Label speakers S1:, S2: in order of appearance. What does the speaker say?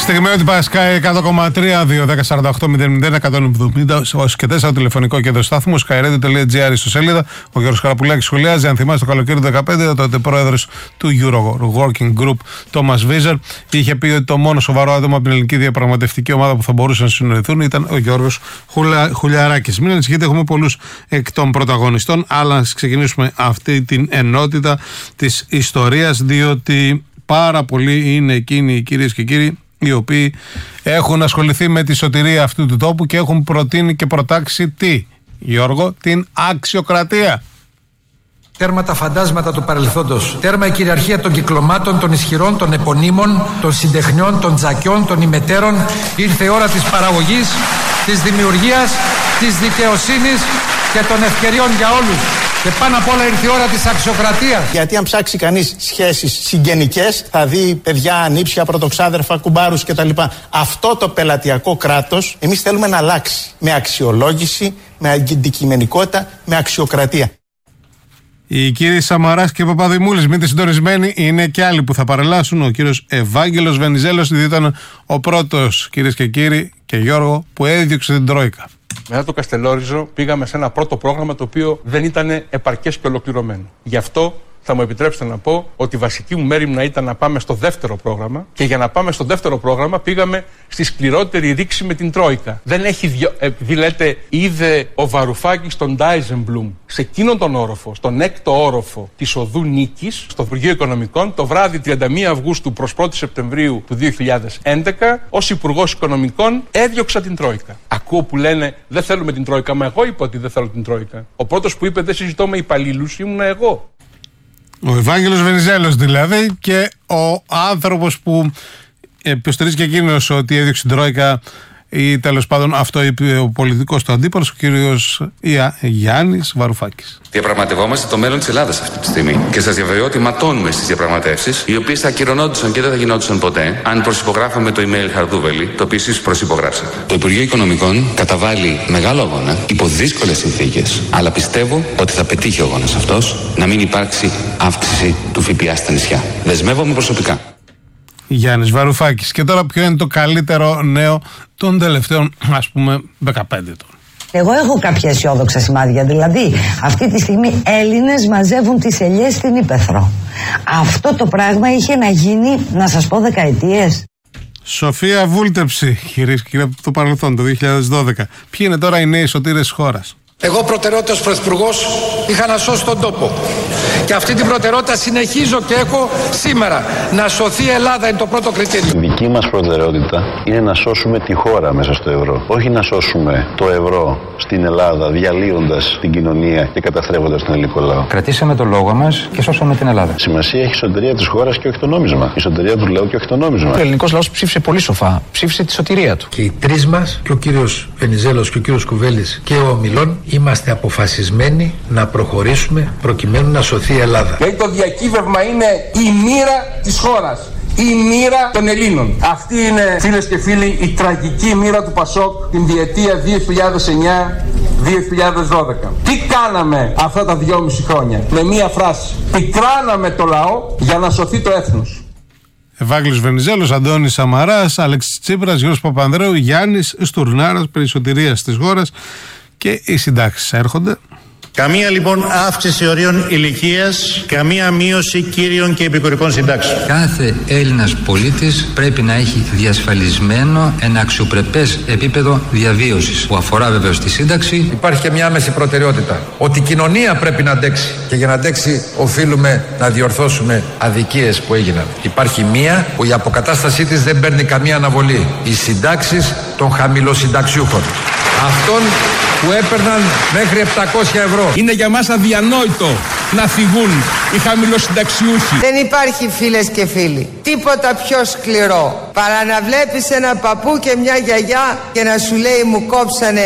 S1: Στιγμιότυπα Πασκάι 100,3, 2-10-48-00-170 ως και 4 τηλεφωνικό κέντρο σταθμού skyradio.gr στο σελίδα. Ο Γιώργος Χαραπουλάκης σχολιάζει. Αν θυμάστε το καλοκαίρι του 2015, τότε πρόεδρος του Euro Working Group, Τόμας Βίζερ, είχε πει ότι το μόνο σοβαρό άτομο από την ελληνική διαπραγματευτική ομάδα που θα μπορούσαν να συνοηθούν ήταν ο Γιώργος Χουλιαράκης. Μην ανησυχείτε, έχουμε πολλούς εκ των πρωταγωνιστών, αλλά να ξεκινήσουμε αυτή την ενότητα της ιστορίας, διότι πάρα πολλοί είναι εκείνοι, κυρίες και κύριοι, οι οποίοι έχουν ασχοληθεί με τη σωτηρία αυτού του τόπου και έχουν προτείνει και προτάξει τι, Γιώργο? Την αξιοκρατία.
S2: Τέρμα τα φαντάσματα του παρελθόντος. Τέρμα η κυριαρχία των κυκλωμάτων, των ισχυρών, των επωνύμων, των συντεχνιών, των τζακιών, των ημετέρων. Ήρθε η ώρα της παραγωγής, της δημιουργίας, της δικαιοσύνης και των ευκαιριών για όλους. Και πάνω απ' όλα ήρθε η ώρα της αξιοκρατίας.
S3: Γιατί αν ψάξει κανείς σχέσεις συγγενικές, θα δει παιδιά, ανήψια, πρωτοξάδερφα, κουμπάρους κτλ. Αυτό το πελατειακό κράτος εμείς θέλουμε να αλλάξει. Με αξιολόγηση, με αντικειμενικότητα, με αξιοκρατία.
S1: Οι κύριοι Σαμαράς και Παπαδημούλης, μείνετε συντονισμένοι, είναι και άλλοι που θα παρελάσουν. Ο κύριος Ευάγγελος Βενιζέλος, διότι ήταν ο πρώτος, κυρίες και κύριοι, και Γιώργο, που έδιωξε την Τρόικα.
S4: Μετά το Καστελόριζο πήγαμε σε ένα πρώτο πρόγραμμα το οποίο δεν ήταν επαρκές και ολοκληρωμένο. Γι' αυτό θα μου επιτρέψετε να πω ότι η βασική μου μέριμνα ήταν να πάμε στο δεύτερο πρόγραμμα, και για να πάμε στο δεύτερο πρόγραμμα πήγαμε στη σκληρότερη ρήξη με την Τρόικα. Δεν έχει επειδή λέτε, είδε ο Βαρουφάκης τον Ντάιζενμπλουμ σε εκείνον τον όροφο, στον έκτο όροφο της οδού Νίκης, στο Υπουργείο Οικονομικών, το βράδυ 31 Αυγούστου προς 1η Σεπτεμβρίου του 2011, ως Υπουργός Οικονομικών έδιωξα την Τρόικα. Ακούω που λένε δεν θέλουμε την Τρόικα, μα εγώ είπα ότι δεν θέλω την Τρόικα. Ο πρώτος που είπε δεν συζητώ με υπαλλήλους ήμουν εγώ.
S1: Ο Ευάγγελος Βενιζέλος δηλαδή, και ο άνθρωπος που υποστηρίζει και εκείνος ότι έδιωξε την Τρόικα, ή τέλος πάντων αυτό είπε ο πολιτικός του αντίπαλος, ο κύριος Γιάννης Βαρουφάκης.
S5: Διαπραγματευόμαστε το μέλλον της Ελλάδας αυτή τη στιγμή. Και σας διαβεβαιώ ότι ματώνουμε στις διαπραγματεύσεις, οι οποίες θα ακυρωνόντουσαν και δεν θα γινόντουσαν ποτέ, αν προσυπογράφαμε το email Χαρδούβελη, το οποίο εσείς προσυπογράψατε. Το Υπουργείο Οικονομικών καταβάλει μεγάλο αγώνα, υπό δύσκολες συνθήκες, αλλά πιστεύω ότι θα πετύχει ο αγώνας αυτός, να μην υπάρξει αύξηση του ΦΠΑ στα νησιά. Δεσμεύομαι προσωπικά.
S1: Γιάννης Βαρουφάκης. Και τώρα, ποιο είναι το καλύτερο νέο των τελευταίων, ας πούμε, 15 ετών?
S6: Εγώ έχω κάποια αισιόδοξα σημάδια. Δηλαδή, αυτή τη στιγμή Έλληνες μαζεύουν τις ελιές στην Ύπαιθρο. Αυτό το πράγμα είχε να γίνει, να σας πω, δεκαετίες.
S1: Σοφία Βούλτεψη, κυρίες και κύριοι, από το παρελθόν, το 2012. Ποιοι είναι τώρα οι νέοι σωτήρες της χώρας?
S2: Εγώ προτεραιότητα ως πρωθυπουργός είχα να σώσω τον τόπο. Και αυτή την προτεραιότητα συνεχίζω και έχω σήμερα. Να σωθεί η Ελλάδα είναι το πρώτο κριτήριο.
S7: Η δική μας προτεραιότητα είναι να σώσουμε τη χώρα μέσα στο ευρώ. Όχι να σώσουμε το ευρώ στην Ελλάδα, διαλύοντας την κοινωνία και καταστρέφοντας τον ελληνικό λαό.
S8: Κρατήσαμε το λόγο μας και σώσαμε την Ελλάδα.
S7: Σημασία έχει η σωτηρία της χώρας και όχι το νόμισμα. Η σωτηρία του λαού και όχι το νόμισμα.
S8: Ο ελληνικός λαός ψήφισε πολύ σοφά. Ψήφισε τη σωτηρία του.
S2: Και οι τρεις μας, και ο κύριος Βενιζέλος και ο κύριος Κουβέλης και ο Μιλών, είμαστε αποφασισμένοι να προχωρήσουμε προκειμένου να σωθεί η Ελλάδα.
S4: Γιατί το διακύβευμα είναι η μοίρα της χώρας, η μοίρα των Ελλήνων. Αυτή είναι, φίλες και φίλοι, η τραγική μοίρα του Πασόκ την διετία 2009-2012. Τι κάναμε αυτά τα 2,5 χρόνια? Με μία φράση: πικράναμε το λαό για να σωθεί το έθνος.
S1: Ευάγγελος Βενιζέλος, Αντώνης Σαμαράς, Αλέξης Τσίπρας, Γιώργος Παπανδρέου, Γιάννης Στουρνάρας, περί σωτηρίας της χώρας, και οι συντάξεις έρχονται.
S9: Καμία λοιπόν αύξηση ορίων ηλικίας, καμία μείωση κύριων και επικουρικών συντάξεων.
S8: Κάθε Έλληνας πολίτης πρέπει να έχει διασφαλισμένο ένα αξιοπρεπές επίπεδο διαβίωσης, που αφορά βεβαίως τη σύνταξη.
S2: Υπάρχει και μια άμεση προτεραιότητα, ότι η κοινωνία πρέπει να αντέξει, και για να αντέξει οφείλουμε να διορθώσουμε αδικίες που έγιναν. Υπάρχει μία που η αποκατάστασή της δεν παίρνει καμία αναβολή: οι συντάξεις των χαμηλοσυνταξιούχων, αυτών που έπαιρναν μέχρι 700 ευρώ.
S4: Είναι για μας αδιανόητο να φυγούν οι χαμηλοσυνταξιούχοι.
S10: Δεν υπάρχει, φίλες και φίλοι, τίποτα πιο σκληρό παρά να βλέπεις ένα παππού και μια γιαγιά και να σου λέει μου κόψανε